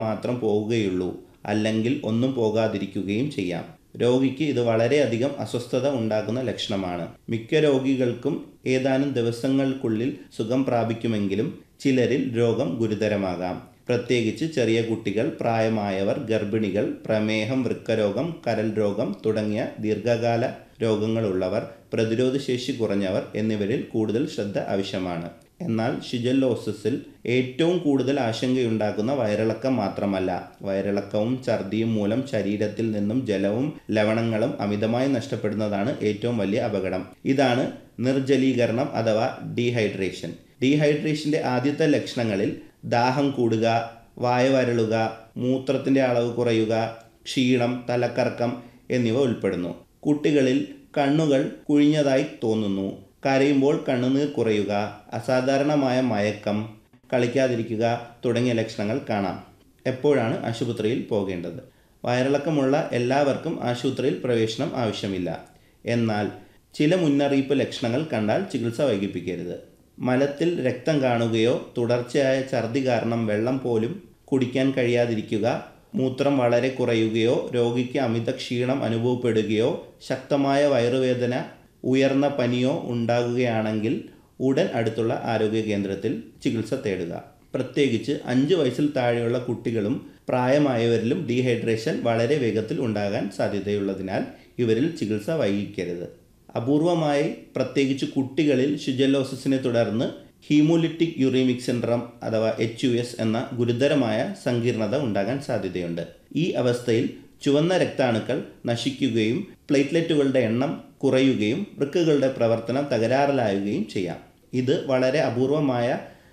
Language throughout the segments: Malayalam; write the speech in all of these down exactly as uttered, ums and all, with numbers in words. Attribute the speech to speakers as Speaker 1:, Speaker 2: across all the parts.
Speaker 1: മാത്രം പോകുകയുള്ളൂ, അല്ലെങ്കിൽ ഒന്നും പോകാതിരിക്കുകയും ചെയ്യാം. രോഗിക്ക് ഇത് വളരെയധികം അസ്വസ്ഥത ഉണ്ടാക്കുന്ന ലക്ഷണമാണ്. മിക്ക രോഗികൾക്കും ഏതാനും ദിവസങ്ങൾക്കുള്ളിൽ സുഖം പ്രാപിക്കുമെങ്കിലും ചിലരിൽ രോഗം ഗുരുതരമാകാം. പ്രത്യേകിച്ച് ചെറിയ കുട്ടികൾ, പ്രായമായവർ, ഗർഭിണികൾ, പ്രമേഹം, വൃക്കരോഗം, കരൾ രോഗം തുടങ്ങിയ ദീർഘകാല രോഗങ്ങളുള്ളവർ, പ്രതിരോധശേഷി കുറഞ്ഞവർ എന്നിവരിൽ കൂടുതൽ ശ്രദ്ധ ആവശ്യമാണ്. എന്നാൽ ഷിഗല്ലോസിസിൽ ഏറ്റവും കൂടുതൽ ആശങ്കയുണ്ടാക്കുന്ന വയറിളക്കം മാത്രമല്ല, വയറിളക്കവും ഛർദിയും മൂലം ശരീരത്തിൽ നിന്നും ജലവും ലവണങ്ങളും അമിതമായി നഷ്ടപ്പെടുന്നതാണ് ഏറ്റവും വലിയ അപകടം. ഇതാണ് നിർജ്ജലീകരണം അഥവാ ഡീഹൈഡ്രേഷൻ. ഡീഹൈഡ്രേഷൻ്റെ ആദ്യത്തെ ലക്ഷണങ്ങളിൽ ദാഹം കൂടുക, വായ വരളുക, മൂത്രത്തിൻ്റെ അളവ് കുറയുക, ക്ഷീണം, തലക്കറക്കം എന്നിവ ഉൾപ്പെടുന്നു. കുട്ടികളിൽ കണ്ണുകൾ കുഴിഞ്ഞതായി തോന്നുന്നു, കരയുമ്പോൾ കണ്ണുനീർ കുറയുക, അസാധാരണമായ മയക്കം, കളിക്കാതിരിക്കുക തുടങ്ങിയ ലക്ഷണങ്ങൾ കാണാം. എപ്പോഴാണ് ആശുപത്രിയിൽ പോകേണ്ടത്? വയറിളക്കമുള്ള എല്ലാവർക്കും ആശുപത്രിയിൽ പ്രവേശനം ആവശ്യമില്ല. എന്നാൽ ചില മുന്നറിയിപ്പ് ലക്ഷണങ്ങൾ കണ്ടാൽ ചികിത്സ വൈകിപ്പിക്കരുത്. മലത്തിൽ രക്തം കാണുകയോ തുടർച്ചയായ ഛർദി കാരണം വെള്ളം പോലും കുടിക്കാൻ കഴിയാതിരിക്കുക, മൂത്രം വളരെ കുറയുകയോ രോഗിക്ക് അമിത ക്ഷീണം അനുഭവപ്പെടുകയോ ശക്തമായ വയറുവേദന, ഉയർന്ന പനിയോ ഉണ്ടാകുകയാണെങ്കിൽ ഉടൻ അടുത്തുള്ള ആരോഗ്യ കേന്ദ്രത്തിൽ ചികിത്സ തേടുക. പ്രത്യേകിച്ച് അഞ്ച് വയസ്സിൽ താഴെയുള്ള കുട്ടികളും പ്രായമായവരിലും ഡീഹൈഡ്രേഷൻ വളരെ വേഗത്തിൽ ഉണ്ടാകാൻ സാധ്യതയുള്ളതിനാൽ ഇവരിൽ ചികിത്സ വൈകിക്കരുത്. അപൂർവമായി പ്രത്യേകിച്ച് കുട്ടികളിൽ ഷിഗല്ലോസിസിനെ തുടർന്ന് ഹീമോലിറ്റിക് യൂറീമിക് സിൻഡ്രം അഥവാ എച്ച് യു എസ് എന്ന ഗുരുതരമായ സങ്കീർണത ഉണ്ടാകാൻ സാധ്യതയുണ്ട്. ഈ അവസ്ഥയിൽ ചുവന്ന രക്താണുക്കൾ നശിക്കുകയും പ്ലേറ്റ്ലെറ്റുകളുടെ എണ്ണം കുറയുകയും വൃക്കകളുടെ പ്രവർത്തനം തകരാറിലാവുകയും ചെയ്യാം. ഇത് വളരെ അപൂർവമായ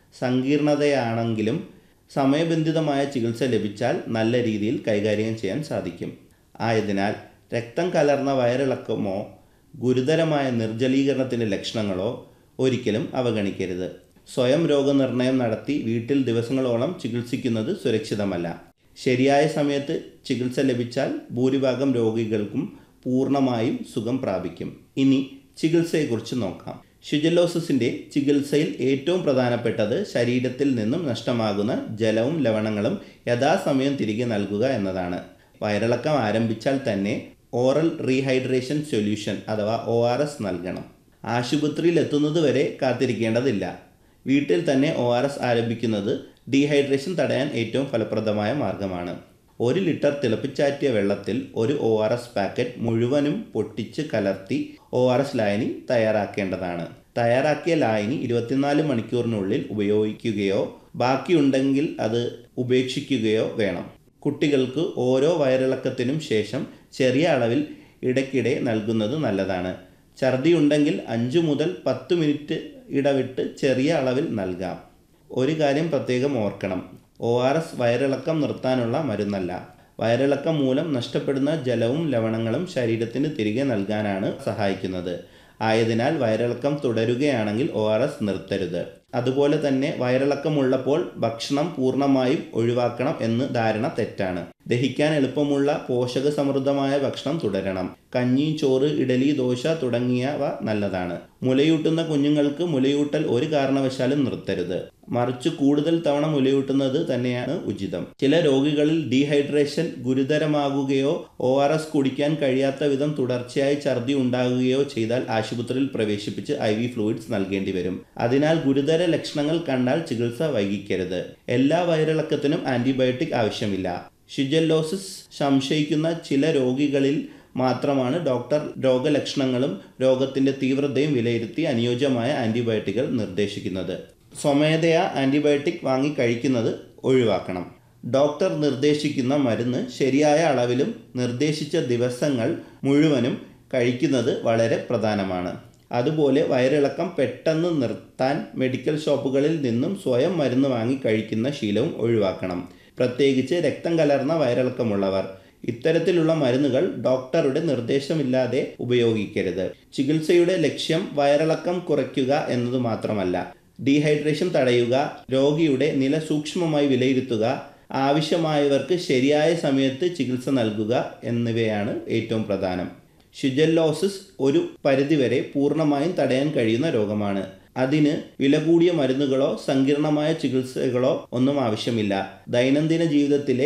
Speaker 1: സങ്കീർണതയാണെങ്കിലും സമയബന്ധിതമായ ചികിത്സ ലഭിച്ചാൽ നല്ല രീതിയിൽ കൈകാര്യം ചെയ്യാൻ സാധിക്കും. ആയതിനാൽ രക്തം കലർന്ന വയറിളക്കമോ ഗുരുതരമായ നിർജ്ജലീകരണത്തിൻ്റെ ലക്ഷണങ്ങളോ ഒരിക്കലും അവഗണിക്കരുത്. സ്വയം രോഗനിർണയം നടത്തി വീട്ടിൽ ദിവസങ്ങളോളം ചികിത്സിക്കുന്നത് സുരക്ഷിതമല്ല. ശരിയായ സമയത്ത് ചികിത്സ ലഭിച്ചാൽ ഭൂരിഭാഗം രോഗികൾക്കും പൂർണ്ണമായും സുഖം പ്രാപിക്കും. ഇനി ചികിത്സയെക്കുറിച്ച് നോക്കാം. ഷിഗല്ലോസിസിൻ്റെ ചികിത്സയിൽ ഏറ്റവും പ്രധാനപ്പെട്ടത് ശരീരത്തിൽ നിന്നും നഷ്ടമാകുന്ന ജലവും ലവണങ്ങളും യഥാസമയം തിരികെ നൽകുക എന്നതാണ്. വയറിളക്കം ആരംഭിച്ചാൽ തന്നെ ഓറൽ റീഹൈഡ്രേഷൻ സൊല്യൂഷൻ അഥവാ ഒ ആർ എസ് നൽകണം. ആശുപത്രിയിൽ എത്തുന്നത് വരെ കാത്തിരിക്കേണ്ടതില്ല. വീട്ടിൽ തന്നെ ഒ ആർ എസ് ആരംഭിക്കുന്നത് ഡീഹൈഡ്രേഷൻ തടയാൻ ഏറ്റവും ഫലപ്രദമായ മാർഗമാണ്. ഒരു ലിറ്റർ തിളപ്പിച്ചാറ്റിയ വെള്ളത്തിൽ ഒരു ഒ ആർ എസ് പാക്കറ്റ് മുഴുവനും പൊട്ടിച്ച് കലർത്തി ഒ ആർ എസ് ലായനി തയ്യാറാക്കേണ്ടതാണ്. തയ്യാറാക്കിയ ലായനി ഇരുപത്തിനാല് മണിക്കൂറിനുള്ളിൽ ഉപയോഗിക്കുകയോ ബാക്കിയുണ്ടെങ്കിൽ അത് ഉപേക്ഷിക്കുകയോ വേണം. കുട്ടികൾക്ക് ഓരോ വയറിളക്കത്തിനും ശേഷം ചെറിയ അളവിൽ ഇടയ്ക്കിടെ നൽകുന്നത് നല്ലതാണ്. ഛർദി ഉണ്ടെങ്കിൽ അഞ്ച് മുതൽ പത്ത് മിനിറ്റ് ഇടവിട്ട് ചെറിയ അളവിൽ നൽകാം. ഒരു കാര്യം പ്രത്യേകം ഓർക്കണം, ഒ ആർ എസ് വയറിളക്കം നിർത്താനുള്ള മരുന്നല്ല. വയറിളക്കം മൂലം നഷ്ടപ്പെടുന്ന ജലവും ലവണങ്ങളും ശരീരത്തിന് തിരികെ നൽകാനാണ് സഹായിക്കുന്നത്. ആയതിനാൽ വയറിളക്കം തുടരുകയാണെങ്കിൽ ഒ ആർ എസ് നിർത്തരുത്. അതുപോലെ തന്നെ വയറിളക്കമുള്ളപ്പോൾ ഭക്ഷണം പൂർണ്ണമായും ഒഴിവാക്കണം എന്ന് ധാരണ തെറ്റാണ്. ദഹിക്കാൻ എളുപ്പമുള്ള പോഷക സമൃദ്ധമായ ഭക്ഷണം തുടരണം. കഞ്ഞി, ചോറ്, ഇഡലി, ദോശ തുടങ്ങിയവ നല്ലതാണ്. മുലയൂട്ടുന്ന കുഞ്ഞുങ്ങൾക്ക് മുലയൂട്ടൽ ഒരു കാരണവശാലും നിർത്തരുത്. മറിച്ച് കൂടുതൽ തവണ മുലയൂട്ടുന്നത് തന്നെയാണ് ഉചിതം. ചില രോഗികളിൽ ഡീഹൈഡ്രേഷൻ ഗുരുതരമാകുകയോ ഒ ആർ എസ് കുടിക്കാൻ കഴിയാത്ത വിധം തുടർച്ചയായി ഛർദി ഉണ്ടാകുകയോ ചെയ്താൽ ആശുപത്രിയിൽ പ്രവേശിപ്പിച്ച് ഐ വി ഫ്ലൂയിഡ്സ് നൽകേണ്ടി വരും. അതിനാൽ ഗുരുതര ലക്ഷണങ്ങൾ കണ്ടാൽ ചികിത്സ വൈകിക്കരുത്. എല്ലാ വയറിളക്കത്തിനും ആന്റിബയോട്ടിക് ആവശ്യമില്ല. ഷിഗല്ലോസിസ് സംശയിക്കുന്ന ചില രോഗികളിൽ മാത്രമാണ് ഡോക്ടർ രോഗലക്ഷണങ്ങളും രോഗത്തിൻ്റെ തീവ്രതയും വിലയിരുത്തി അനുയോജ്യമായ ആന്റിബയോട്ടിക്കുകൾ നിർദ്ദേശിക്കുന്നത്. സ്വമേധയാ ആന്റിബയോട്ടിക് വാങ്ങി കഴിക്കുന്നത് ഒഴിവാക്കണം. ഡോക്ടർ നിർദ്ദേശിക്കുന്ന മരുന്ന് ശരിയായ അളവിലും നിർദ്ദേശിച്ച ദിവസങ്ങൾ മുഴുവനും കഴിക്കുന്നത് വളരെ പ്രധാനമാണ്. അതുപോലെ വയറിളക്കം പെട്ടെന്ന് നിർത്താൻ മെഡിക്കൽ ഷോപ്പുകളിൽ നിന്നും സ്വയം മരുന്ന് വാങ്ങി കഴിക്കുന്ന ശീലവും ഒഴിവാക്കണം. പ്രത്യേകിച്ച് രക്തം കലർന്ന വയറിളക്കമുള്ളവർ ഇത്തരത്തിലുള്ള മരുന്നുകൾ ഡോക്ടറുടെ നിർദ്ദേശമില്ലാതെ ഉപയോഗിക്കരുത്. ചികിത്സയുടെ ലക്ഷ്യം വയറിളക്കം കുറയ്ക്കുക എന്നത് മാത്രമല്ല, ഡീഹൈഡ്രേഷൻ തടയുക, രോഗിയുടെ നില സൂക്ഷ്മമായി വിലയിരുത്തുക, ആവശ്യമായവർക്ക് ശരിയായ സമയത്ത് ചികിത്സ നൽകുക എന്നിവയാണ് ഏറ്റവും പ്രധാനം. ഷിഗല്ലോസിസ് ഒരു പരിധിവരെ പൂർണ്ണമായും തടയാൻ കഴിയുന്ന രോഗമാണ്. അതിന് വില കൂടിയ മരുന്നുകളോ സങ്കീർണമായ ചികിത്സകളോ ഒന്നും ആവശ്യമില്ല. ദൈനംദിന ജീവിതത്തിലെ